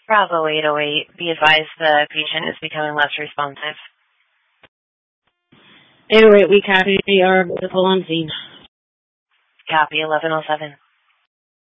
Bravo 808, be advised the patient is becoming less responsive. 808, we copy. We are visible on scene. Copy 1107.